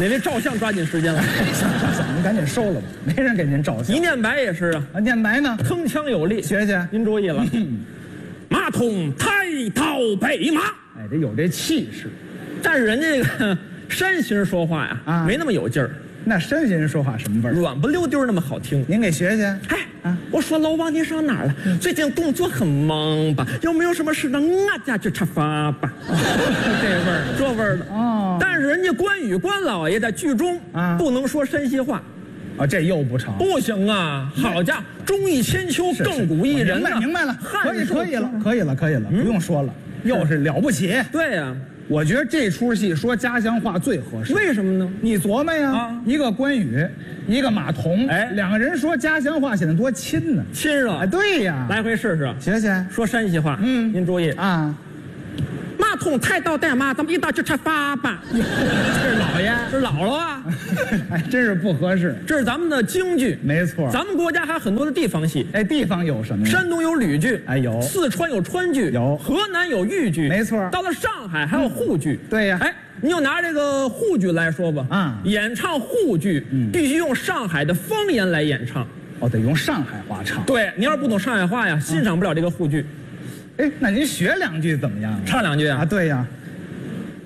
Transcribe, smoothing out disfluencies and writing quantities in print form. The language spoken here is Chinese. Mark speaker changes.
Speaker 1: 哪位照相抓紧时间了？
Speaker 2: 行，您赶紧收了吧，没人给您照相。
Speaker 1: 一念白也是啊，
Speaker 2: 啊，念白呢，
Speaker 1: 铿锵有力。
Speaker 2: 学学。
Speaker 1: 您注意了，马桶抬刀北马。
Speaker 2: 哎，这有这气势。
Speaker 1: 但是人家这个山西人说话呀，没那么有劲儿。
Speaker 2: 那山西人说话什么味儿？
Speaker 1: 软不溜丢那么好听。
Speaker 2: 您给学学。
Speaker 1: 哎，我说老王，你上哪儿了？最近工作很忙吧？有没有什么事让俺家去吃饭吧？
Speaker 2: 这味儿，
Speaker 1: 这味儿的
Speaker 2: 哦。
Speaker 1: 但是人家关羽关老爷在剧中不能说山西话。
Speaker 2: 哦，这又不成。
Speaker 1: 不行啊！好家伙，忠义千秋，亘古一人啊！
Speaker 2: 明白了，可以了，不用说了，又是了不起。
Speaker 1: 对呀。
Speaker 2: 我觉得这出戏说家乡话最合适。
Speaker 1: 为什么呢？
Speaker 2: 你琢磨呀，一个关羽，一个马童，
Speaker 1: 哎，
Speaker 2: 两个人说家乡话显得多亲呢，
Speaker 1: 亲热。
Speaker 2: 哎，对呀，
Speaker 1: 来回试试，
Speaker 2: 学学
Speaker 1: 说山西话。您注意
Speaker 2: 啊。
Speaker 1: 马桶抬刀带马，咱们一道去吃饭吧。
Speaker 2: 这是老爷，
Speaker 1: 是姥姥啊。
Speaker 2: 哎，真是不合适。
Speaker 1: 这是咱们的京剧，
Speaker 2: 没错。
Speaker 1: 咱们国家还有很多的地方戏。
Speaker 2: 哎，地方有什么呀？
Speaker 1: 山东有吕剧，
Speaker 2: 哎有；
Speaker 1: 四川有川剧，
Speaker 2: 有；
Speaker 1: 河南有豫剧，
Speaker 2: 没错。
Speaker 1: 到了上海还有沪剧。
Speaker 2: 对呀。
Speaker 1: 哎，你就拿这个沪剧来说吧，演唱沪剧必须用上海的方言来演唱。
Speaker 2: 哦，得用上海话唱。
Speaker 1: 对，你要是不懂上海话呀，欣赏不了这个沪剧。
Speaker 2: 哎，那您学两句怎么样？
Speaker 1: 唱两句啊？
Speaker 2: 啊，对呀。